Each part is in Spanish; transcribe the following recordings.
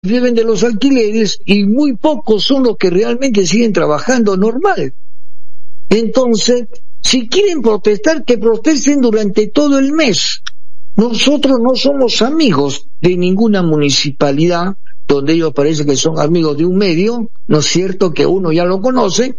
viven de los alquileres y muy pocos son los que realmente siguen trabajando normal. Entonces, si quieren protestar, que protesten durante todo el mes. Nosotros no somos amigos de ninguna municipalidad, donde ellos parece que son amigos de un medio, ¿no es cierto? Que uno ya lo conoce.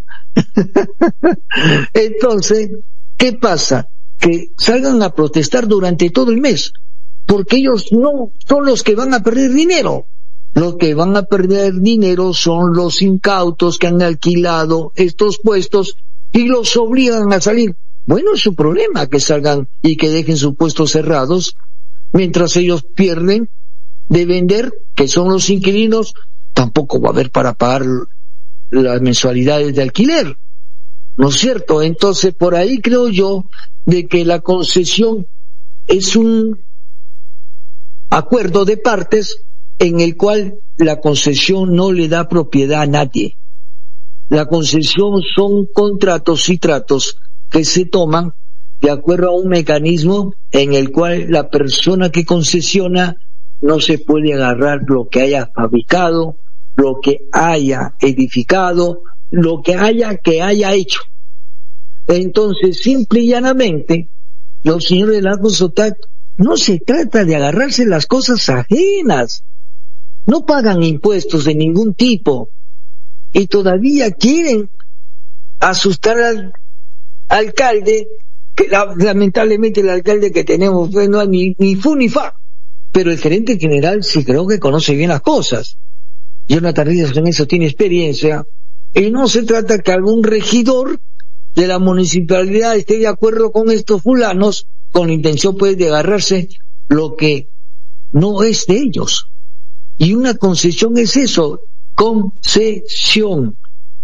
Entonces, ¿qué pasa? Que salgan a protestar durante todo el mes, porque ellos no son los que van a perder dinero. Los que van a perder dinero son los incautos que han alquilado estos puestos y los obligan a salir. Bueno, es su problema que salgan y que dejen sus puestos cerrados, mientras ellos pierden de vender, que son los inquilinos. Tampoco va a haber para pagar las mensualidades de alquiler, ¿no es cierto? Entonces, por ahí creo yo de que la concesión es un acuerdo de partes en el cual la concesión no le da propiedad a nadie. La concesión son contratos y tratos que se toman de acuerdo a un mecanismo en el cual la persona que concesiona no se puede agarrar lo que haya fabricado, lo que haya edificado, lo que haya hecho. Entonces, simple y llanamente, los señores de la CONSOTAC, no se trata de agarrarse las cosas ajenas. No pagan impuestos de ningún tipo y todavía quieren asustar al alcalde, que lamentablemente el alcalde que tenemos pues, no hay ni fu ni fa, pero el gerente general sí creo que conoce bien las cosas. Jonathan Ríos en eso tiene experiencia, y no se trata que algún regidor de la municipalidad esté de acuerdo con estos fulanos con la intención pues de agarrarse lo que no es de ellos. Y una concesión es eso, concesión.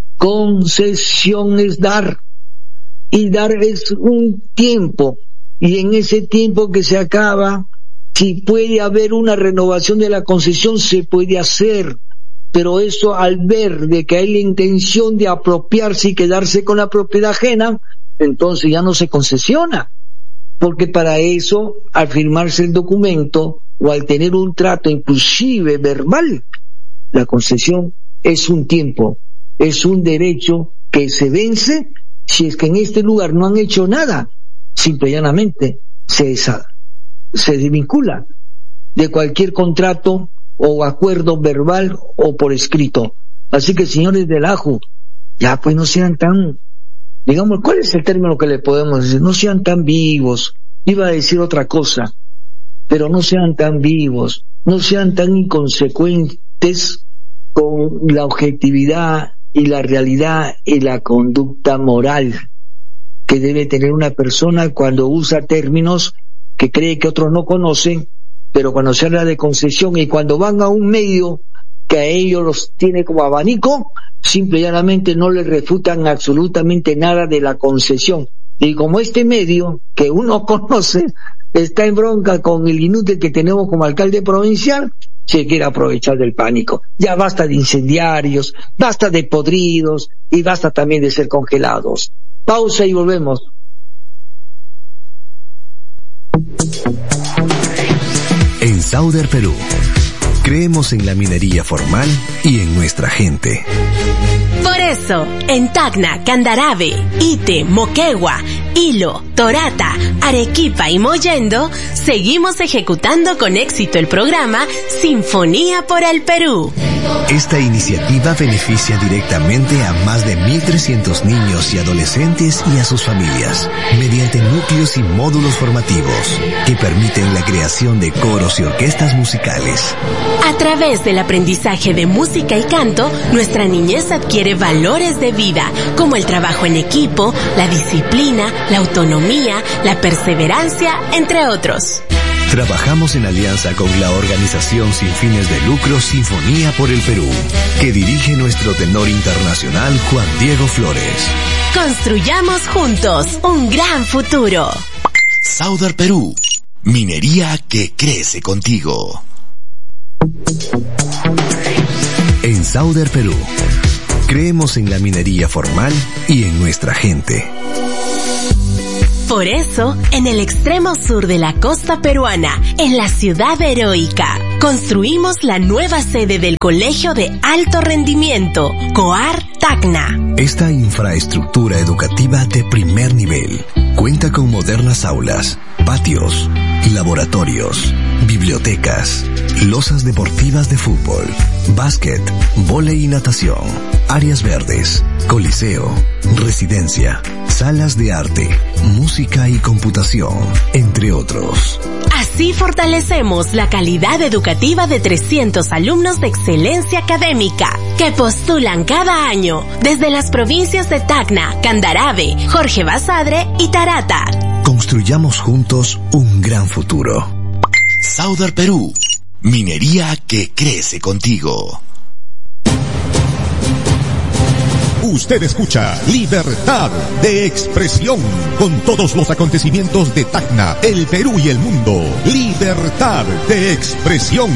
Concesión es dar, y dar es un tiempo, y en ese tiempo que se acaba, si puede haber una renovación de la concesión, se puede hacer, pero eso al ver de que hay la intención de apropiarse y quedarse con la propiedad ajena, entonces ya no se concesiona, porque para eso, al firmarse el documento, o al tener un trato inclusive verbal, la concesión es un tiempo, es un derecho que se vence si es que en este lugar no han hecho nada, simple y llanamente se desvincula de cualquier contrato o acuerdo verbal o por escrito. Así que señores del AJU, ya pues no sean tan, digamos, ¿cuál es el término que le podemos decir? No sean tan vivos, iba a decir otra cosa, pero no sean tan vivos, no sean tan inconsecuentes con la objetividad y la realidad y la conducta moral que debe tener una persona cuando usa términos que cree que otros no conocen, pero cuando se habla de concesión y cuando van a un medio que a ellos los tiene como abanico, simple y llanamente no les refutan absolutamente nada de la concesión. Y como este medio que uno conoce está en bronca con el inútil que tenemos como alcalde provincial, se quiere aprovechar del pánico. Ya basta de incendiarios, basta de podridos y basta también de ser congelados. Pausa y volvemos. En Sauder Perú, creemos en la minería formal y en nuestra gente. Por eso, en Tacna, Candarave, Ite, Moquegua, Hilo, Torata, Arequipa y Mollendo, seguimos ejecutando con éxito el programa Sinfonía por el Perú. Esta iniciativa beneficia directamente a más de 1.300 niños y adolescentes y a sus familias, mediante núcleos y módulos formativos que permiten la creación de coros y orquestas musicales. A través del aprendizaje de música y canto, nuestra niñez adquiere valores de vida, como el trabajo en equipo, la disciplina, la autonomía, la perseverancia, entre otros. Trabajamos en alianza con la organización sin fines de lucro Sinfonía por el Perú, que dirige nuestro tenor internacional Juan Diego Flores. Construyamos juntos un gran futuro. Sauder Perú, minería que crece contigo. En Sauder Perú, creemos en la minería formal y en nuestra gente. Por eso, en el extremo sur de la costa peruana, en la ciudad heroica, construimos la nueva sede del Colegio de Alto Rendimiento, COAR Tacna. Esta infraestructura educativa de primer nivel cuenta con modernas aulas, patios, laboratorios, bibliotecas, losas deportivas de fútbol, básquet, vóley y natación, áreas verdes, coliseo, residencia, salas de arte, música y computación, entre otros. Así fortalecemos la calidad educativa de 300 alumnos de excelencia académica que postulan cada año desde las provincias de Tacna, Candarave, Jorge Basadre y Tarata. Construyamos juntos un gran futuro. Saudar Perú, minería que crece contigo. Usted escucha Libertad de Expresión con todos los acontecimientos de Tacna, el Perú y el mundo. Libertad de Expresión.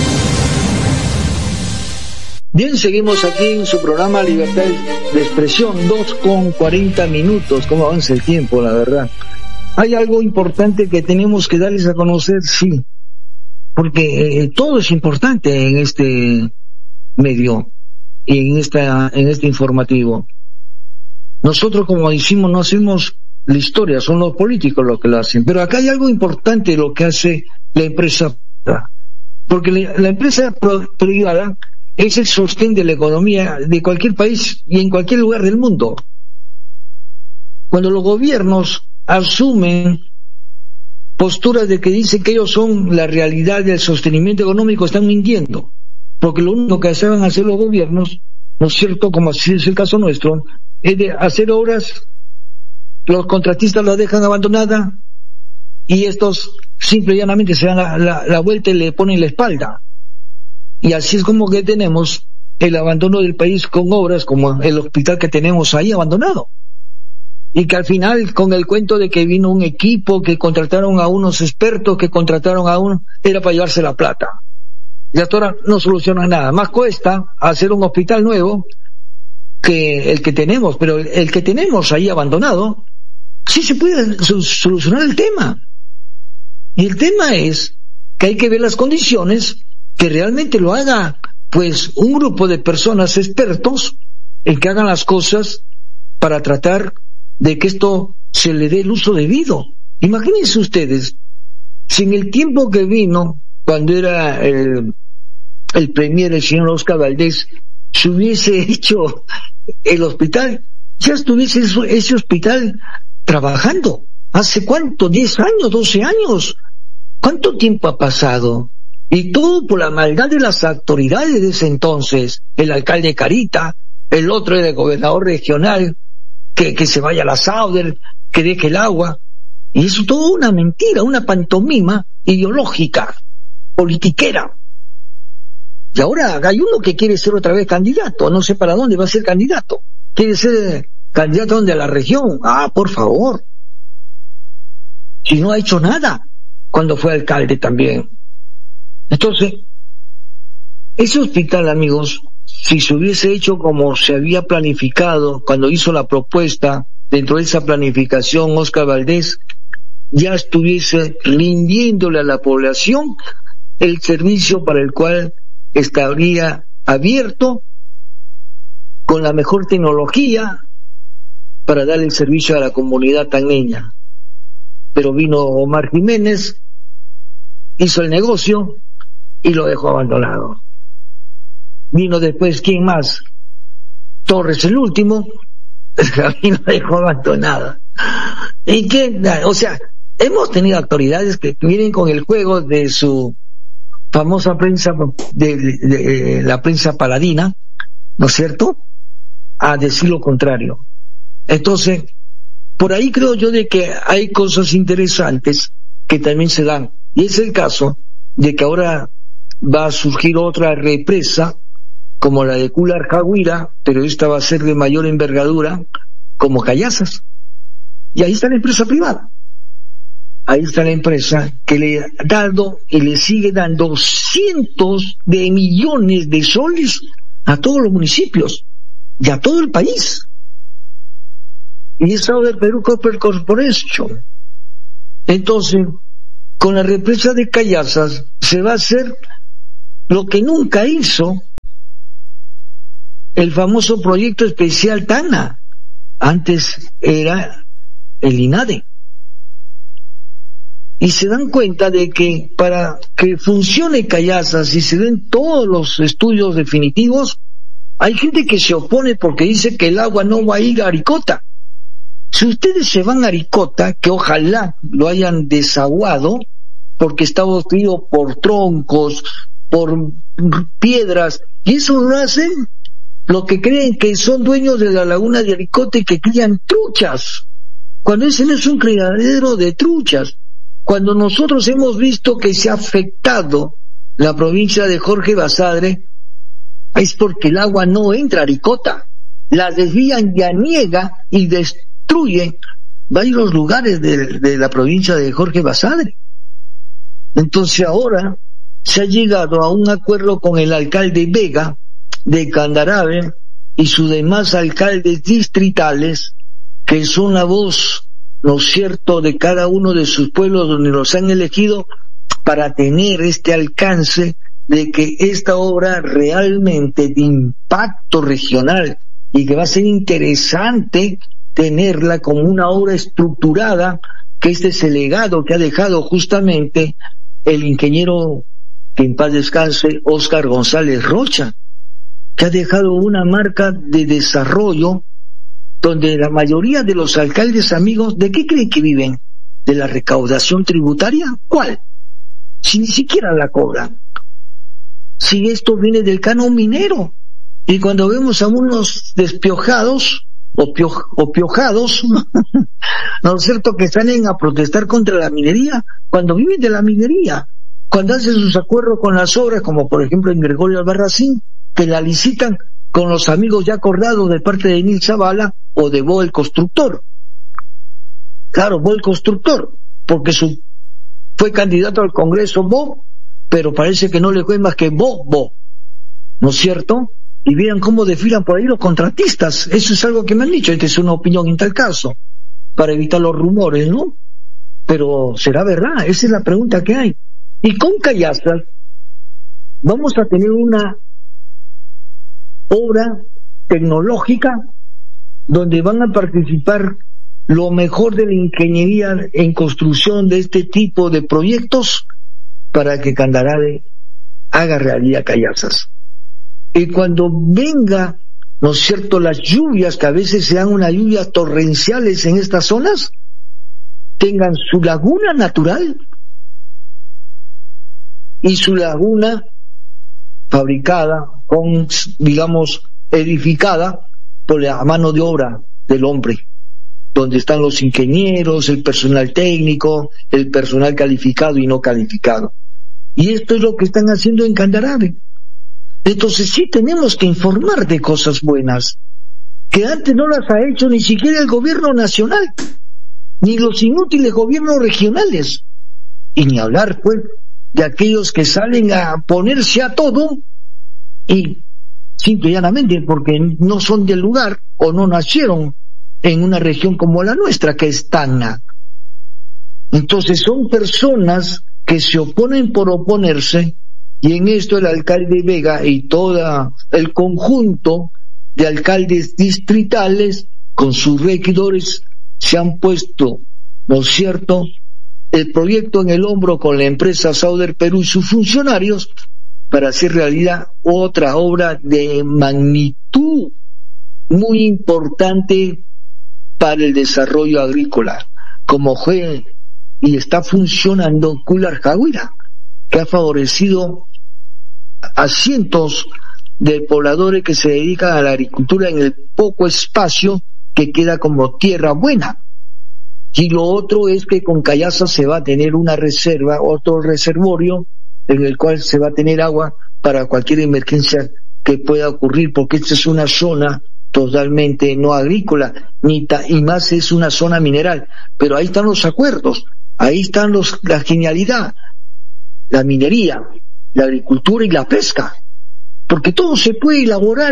Bien, seguimos aquí en su programa Libertad de Expresión, 2:40. ¿Cómo avanza el tiempo, la verdad? Hay algo importante que tenemos que darles a conocer, sí, porque todo es importante en este medio y en este informativo. Nosotros, como decimos, no hacemos la historia, son los políticos los que lo hacen, pero acá hay algo importante lo que hace la empresa privada, porque la empresa privada es el sostén de la economía de cualquier país y en cualquier lugar del mundo. Cuando los gobiernos asumen posturas de que dicen que ellos son la realidad del sostenimiento económico, están mintiendo, porque lo único que saben hacer los gobiernos, ¿no es cierto?, como así es el caso nuestro, es de hacer obras, los contratistas las dejan abandonada y estos simple y llanamente se dan la vuelta y le ponen la espalda. Y así es como que tenemos el abandono del país con obras como el hospital que tenemos ahí abandonado. Y que al final, con el cuento de que vino un equipo, que contrataron a unos expertos, que contrataron a uno, era para llevarse la plata. Y hasta ahora no soluciona nada. Más cuesta hacer un hospital nuevo que el que tenemos, pero el que tenemos ahí abandonado, sí se puede solucionar el tema. Y el tema es que hay que ver las condiciones, que realmente lo haga, pues, un grupo de personas expertos en que hagan las cosas para tratar de que esto se le dé el uso debido. Imagínense ustedes, si en el tiempo que vino, cuando era el premier, el señor Oscar Valdés, se hubiese hecho el hospital, ya estuviese ese hospital trabajando. ¿Hace cuánto? ¿10 años? ¿12 años? ¿Cuánto tiempo ha pasado? Y todo por la maldad de las autoridades de ese entonces, el alcalde Carita, el otro era el gobernador regional, que se vaya a la Sauder, que deje el agua. Y eso todo una mentira, una pantomima ideológica, politiquera. Y ahora hay uno que quiere ser otra vez candidato, no sé para dónde va a ser candidato. Quiere ser candidato donde a la región. Ah, por favor. Si no ha hecho nada cuando fue alcalde también. Entonces, ese hospital, amigos, si se hubiese hecho como se había planificado cuando hizo la propuesta, dentro de esa planificación Oscar Valdés, ya estuviese rindiéndole a la población el servicio para el cual estaría abierto con la mejor tecnología para dar el servicio a la comunidad tacneña. Pero vino Omar Jiménez, hizo el negocio y lo dejó abandonado. Vino después, ¿quién más? Torres, el último, y lo dejó abandonado. ¿Y qué? O sea, hemos tenido autoridades que vienen con el juego de su famosa prensa, de la prensa paladina, ¿no es cierto?, a decir lo contrario. Entonces, por ahí creo yo de que hay cosas interesantes que también se dan. Y es el caso de que ahora va a surgir otra represa, como la de Cular-Jaguira, pero esta va a ser de mayor envergadura, como Cayazas. Y ahí está la empresa privada. Ahí está la empresa que le ha dado y le sigue dando cientos de millones de soles a todos los municipios y a todo el país. Y es Saudar Perú Copper Corporation. Entonces, con la represa de Cayazas se va a hacer lo que nunca hizo el famoso proyecto especial Tacna. Antes era el INADE. Y se dan cuenta de que para que funcione Cayazas y se den todos los estudios definitivos, hay gente que se opone porque dice que el agua no va a ir a Aricota. Si ustedes se van a Aricota, que ojalá lo hayan desaguado, porque está obstruido por troncos, por piedras, y eso lo hacen los que creen que son dueños de la laguna de Aricota y que crían truchas, cuando ese no es un criadero de truchas. Cuando nosotros hemos visto que se ha afectado la provincia de Jorge Basadre, es porque el agua no entra a Aricota, la desvían y aniega y destruye varios lugares de la provincia de Jorge Basadre. Entonces ahora se ha llegado a un acuerdo con el alcalde Vega de Candarave y sus demás alcaldes distritales, que son la voz, ¿no es cierto?, de cada uno de sus pueblos donde los han elegido, para tener este alcance de que esta obra realmente de impacto regional, y que va a ser interesante tenerla como una obra estructurada, que este es el legado que ha dejado justamente el ingeniero, que en paz descanse, Óscar González Rocha, que ha dejado una marca de desarrollo donde la mayoría de los alcaldes amigos, ¿de qué creen que viven? ¿De la recaudación tributaria? ¿Cuál? Si ni siquiera la cobran. Si esto viene del canon minero. Y cuando vemos a unos despiojados o piojados, ¿no es cierto?, que salen a protestar contra la minería, cuando viven de la minería, cuando hacen sus acuerdos con las obras, como por ejemplo en Gregorio Albarracín, que la licitan con los amigos ya acordados de parte de Nil Zavala o de Bo el Constructor. Claro, Bo el Constructor, porque fue candidato al Congreso Bo, pero parece que no le fue más que Bo, ¿no es cierto? Y vean cómo desfilan por ahí los contratistas. Eso es algo que me han dicho, esta es una opinión en tal caso, para evitar los rumores, ¿no? Pero ¿será verdad? Esa es la pregunta que hay. Y con Cayazas vamos a tener una obra tecnológica donde van a participar lo mejor de la ingeniería en construcción de este tipo de proyectos para que Candarave haga realidad Cayazas. Y cuando venga, ¿no es cierto?, las lluvias, que a veces se dan unas lluvias torrenciales en estas zonas, tengan su laguna natural y su laguna fabricada, digamos, edificada por la mano de obra del hombre, donde están los ingenieros, el personal técnico, el personal calificado y no calificado. Y esto es lo que están haciendo en Candarave. Entonces sí tenemos que informar de cosas buenas, que antes no las ha hecho ni siquiera el gobierno nacional, ni los inútiles gobiernos regionales, y ni hablar pues de aquellos que salen a ponerse a todo y simple y llanamente porque no son del lugar o no nacieron en una región como la nuestra, que es Tacna. Entonces son personas que se oponen por oponerse, y en esto el alcalde Vega y todo el conjunto de alcaldes distritales con sus regidores se han puesto, ¿no es cierto?, el proyecto en el hombro con la empresa Sauder Perú y sus funcionarios para hacer realidad otra obra de magnitud muy importante para el desarrollo agrícola, como fue y está funcionando Cular Jaguira, que ha favorecido a cientos de pobladores que se dedican a la agricultura en el poco espacio que queda como tierra buena. Y lo otro es que con Cayazas se va a tener una reserva, otro reservorio, en el cual se va a tener agua para cualquier emergencia que pueda ocurrir, porque esta es una zona totalmente no agrícola, y más es una zona mineral. Pero ahí están los acuerdos, ahí están la genialidad, la minería, la agricultura y la pesca, porque todo se puede elaborar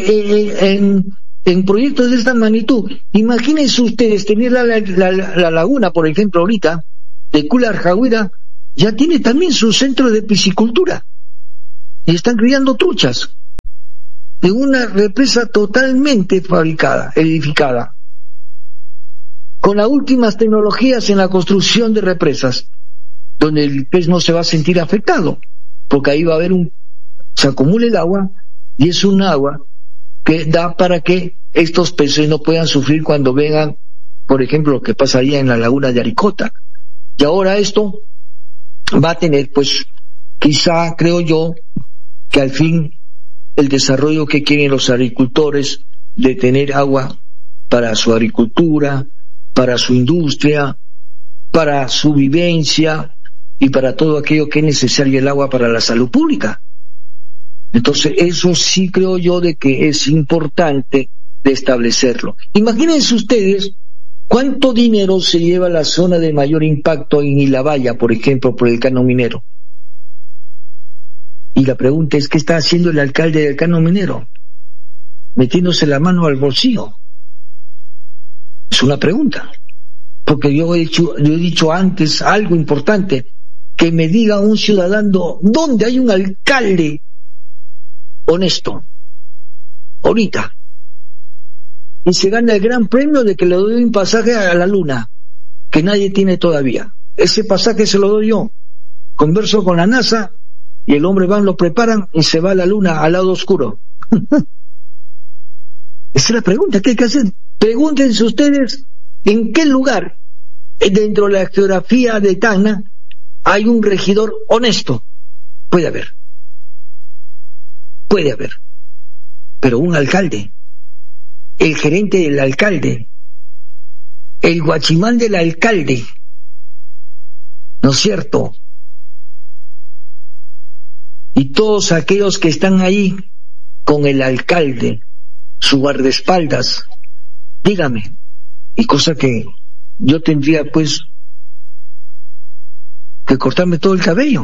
en proyectos de esta magnitud. Imagínense ustedes tener la laguna, por ejemplo, ahorita, de Cular Jaguira, ya tiene también su centro de piscicultura. y están criando truchas en una represa totalmente fabricada, edificada, con las últimas tecnologías en la construcción de represas, donde el pez no se va a sentir afectado, porque ahí va a haber se acumula el agua, y es un agua que da para que estos peces no puedan sufrir cuando vengan, por ejemplo, lo que pasaría en la laguna de Aricota. Y ahora esto va a tener, pues, quizá, creo yo, que al fin el desarrollo que quieren los agricultores de tener agua para su agricultura, para su industria, para su vivencia y para todo aquello que es necesario el agua para la salud pública. Entonces, eso sí creo yo de que es importante de establecerlo. Imagínense ustedes cuánto dinero se lleva a la zona de mayor impacto en Ilabaya, por ejemplo, por el cañón minero. Y la pregunta es, ¿qué está haciendo el alcalde del cañón minero? Metiéndose la mano al bolsillo. Es una pregunta. Porque yo he dicho antes algo importante, que me diga un ciudadano dónde hay un alcalde honesto, ahorita, y se gana el gran premio de que le doy un pasaje a la luna, que nadie tiene todavía. Ese pasaje se lo doy yo. Converso con la NASA, y el hombre lo preparan y se va a la luna al lado oscuro. Esa es la pregunta que hay que hacer. Pregúntense ustedes en qué lugar dentro de la geografía de Tacna hay un regidor honesto. Puede haber, pero un alcalde, el gerente del alcalde, el guachimán del alcalde, ¿no es cierto? Y todos aquellos que están ahí con el alcalde, su guardaespaldas, dígame, y cosa que yo tendría pues que cortarme todo el cabello.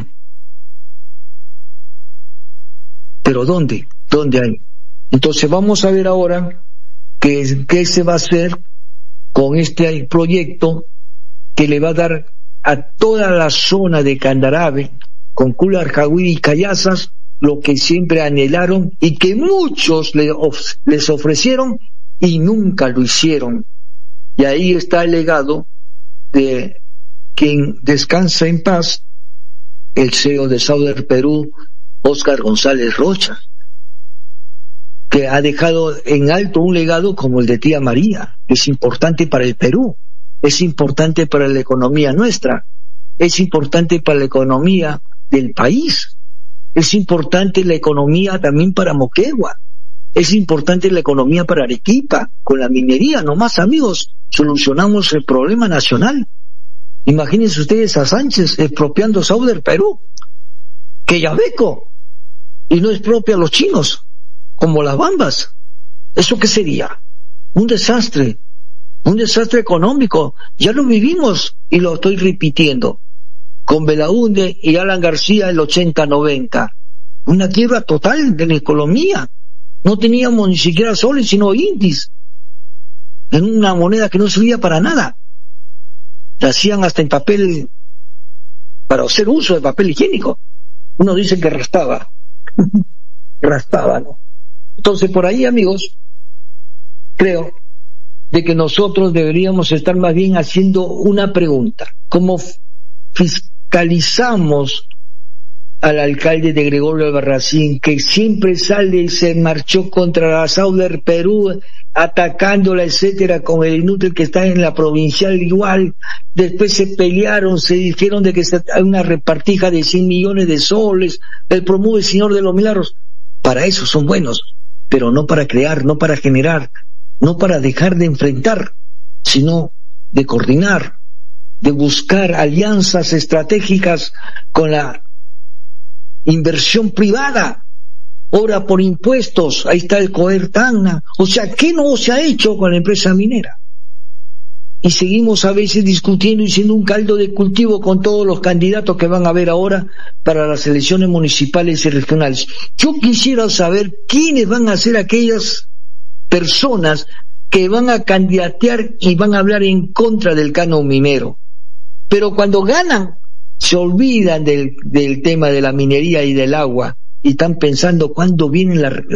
Pero ¿dónde hay? Entonces vamos a ver ahora qué se va a hacer con este proyecto que le va a dar a toda la zona de Candarave, con Cular, Jagüí y Cayazas, lo que siempre anhelaron y que muchos les ofrecieron y nunca lo hicieron. Y ahí está el legado de quien descansa en paz, el CEO de Sauder Perú, Óscar González Rocha, que ha dejado en alto un legado como el de Tía María. Es importante para el Perú, es importante para la economía nuestra, es importante para la economía del país, es importante la economía también para Moquegua, es importante la economía para Arequipa. Con la minería nomás, amigos, solucionamos el problema nacional. Imagínense ustedes a Sánchez expropiando Sauder Perú, que Yabeco, y no expropia a los chinos, como las bambas. ¿Eso qué sería? Un desastre económico. Ya lo vivimos y lo estoy repitiendo con Belaúnde y Alan García el 80-90. Una quiebra total de la economía. No teníamos ni siquiera soles, sino indis, en una moneda que no servía para nada. La hacían hasta en papel, para hacer uso de papel higiénico. Uno dice que raspaba, ¿no? Entonces, por ahí, amigos, creo de que nosotros deberíamos estar más bien haciendo una pregunta. ¿Cómo fiscalizamos al alcalde de Gregorio Albarracín, que siempre sale y se marchó contra la Sauder Perú, atacándola, etcétera, con el inútil que está en la provincial igual? Después se pelearon, se dijeron de que hay una repartija de 100 millones de soles, el promueve el Señor de los Milagros. Para eso son buenos, pero no para crear, no para generar, no para dejar de enfrentar, sino de coordinar, de buscar alianzas estratégicas con la inversión privada. Obra por impuestos, ahí está el COER Tacna. O sea, ¿qué no se ha hecho con la empresa minera? Y seguimos a veces discutiendo y siendo un caldo de cultivo con todos los candidatos que van a haber ahora para las elecciones municipales y regionales. Yo quisiera saber quiénes van a ser aquellas personas que van a candidatear y van a hablar en contra del canon minero. Pero cuando ganan, se olvidan del tema de la minería y del agua. y están pensando cuándo vienen